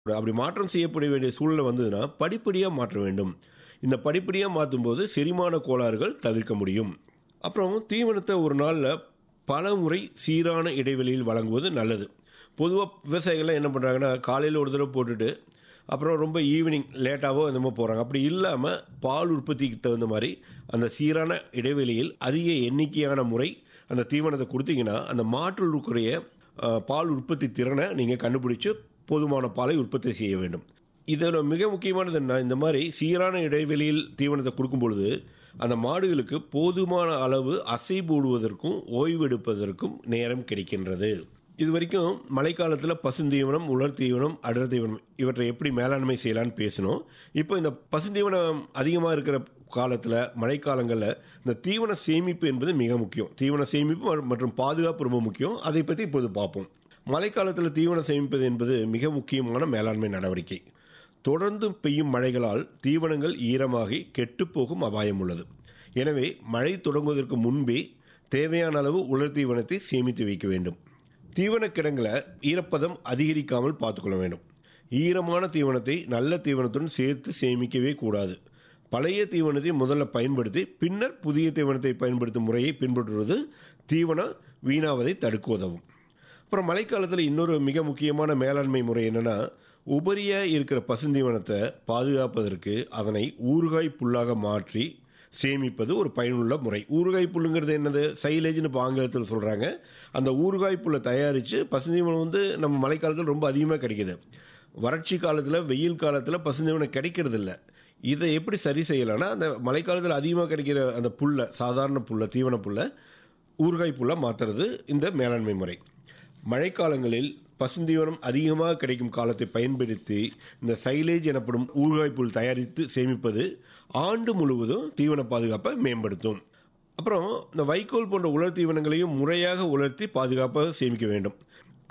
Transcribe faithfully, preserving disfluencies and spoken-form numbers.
அப்படி மாற்றம் செய்யப்பட வேண்டிய சூழ்நிலை வந்ததுன்னா படிப்படியாக மாற்ற வேண்டும். இந்த படிப்படியாக மாற்றும் போது செரிமான கோளாறுகள் தவிர்க்க முடியும். அப்புறம் தீவனத்தை ஒரு நாளில் பல முறை சீரான இடைவெளியில் வழங்குவது நல்லது. பொதுவாக விவசாயிகள்லாம் என்ன பண்ணுறாங்கன்னா, காலையில் ஒரு தடவை போட்டுட்டு அப்புறம் ரொம்ப ஈவினிங் லேட்டாகவோ இந்த மாதிரி போகிறாங்க. அப்படி இல்லாமல் பால் உற்பத்திக்கு தகுந்த மாதிரி அந்த சீரான இடைவெளியில் அதிக எண்ணிக்கையான முறை அந்த தீவனத்தை கொடுத்தீங்கன்னா அந்த மாற்றுடைய பால் உற்பத்தி திறனை நீங்கள் கண்டுபிடிச்சு போதுமான பாலை உற்பத்தி செய்ய வேண்டும். இதோட மிக முக்கியமானது என்ன, இந்த மாதிரி சீரான இடைவெளியில் தீவனத்தை கொடுக்கும் பொழுது அந்த மாடுகளுக்கு போதுமான அளவு அசை போடுவதற்கும் ஓய்வெடுப்பதற்கும் நேரம் கிடைக்கின்றது. இது வரைக்கும் மழைக்காலத்தில் பசுந்தீவனம், உலர் தீவனம், அடர் தீவனம் இவற்றை எப்படி மேலாண்மை செய்யலான்னு பேசணும். இப்போ இந்த பசுந்தீவனம் அதிகமாக இருக்கிற காலத்தில் மழைக்காலங்களில் இந்த தீவன சேமிப்பு என்பது மிக முக்கியம். தீவன சேமிப்பு மற்றும் பாதுகாப்பு ரொம்ப முக்கியம். அதை பற்றி இப்போது பார்ப்போம். மழைக்காலத்தில் தீவனம் சேமிப்பது என்பது மிக முக்கியமான மேலாண்மை நடவடிக்கை. தொடர்ந்து பெய்யும் மழைகளால் தீவனங்கள் ஈரமாகி கெட்டுப்போகும் அபாயம் உள்ளது. எனவே மழை தொடங்குவதற்கு முன்பே தேவையான அளவு உலர் தீவனத்தை சேமித்து வைக்க வேண்டும். தீவன கிடங்களை ஈரப்பதம் அதிகரிக்காமல் பார்த்துக்கொள்ள வேண்டும். ஈரமான தீவனத்தை நல்ல தீவனத்துடன் சேர்த்து சேமிக்கவே கூடாது. பழைய தீவனத்தை முதல்ல பயன்படுத்தி பின்னர் புதிய தீவனத்தை பயன்படுத்தும் முறையை பின்பற்றுவது தீவனம் வீணாவதை தடுக்க உதவும். அப்புறம் மழைக்காலத்தில் இன்னொரு மிக முக்கியமான மேலாண்மை முறை என்னன்னா, உபரியாக இருக்கிற பசுந்தீவனத்தை பாதுகாப்பதற்கு அதனை ஊறுகாய் புல்லாக மாற்றி சேமிப்பது ஒரு பயனுள்ள முறை. ஊறுகாய் புல்லுங்கிறது என்னது, சைலேஜ்னு இப்போ ஆங்கிலத்தில் சொல்கிறாங்க. அந்த ஊறுகாய் புல்லை தயாரித்து பசுந்தீவனம் வந்து நம்ம மழைக்காலத்தில் ரொம்ப அதிகமாக கிடைக்கிது. வறட்சி காலத்தில், வெயில் காலத்தில் பசுந்தீவனம் கிடைக்கிறது இல்லை. இதை எப்படி சரி செய்யலாம்னா, அந்த மழைக்காலத்தில் அதிகமாக கிடைக்கிற அந்த புல்லை, சாதாரண புல்லை, தீவன புல்லை ஊறுகாய் புல்லை மாற்றுறது இந்த மேலாண்மை முறை. மழைக்காலங்களில் பசுந்தீவனம் அதிகமாக கிடைக்கும் காலத்தை பயன்படுத்தி இந்த சைலேஜ் எனப்படும் ஊறுகாய் புல் தயாரித்து சேமிப்பது ஆண்டு முழுவதும் தீவன பாதுகாப்பை மேம்படுத்தும். அப்புறம் இந்த வைக்கோல் போன்ற உலர் தீவனங்களையும் முறையாக உலர்த்தி பாதுகாப்பாக சேமிக்க வேண்டும்.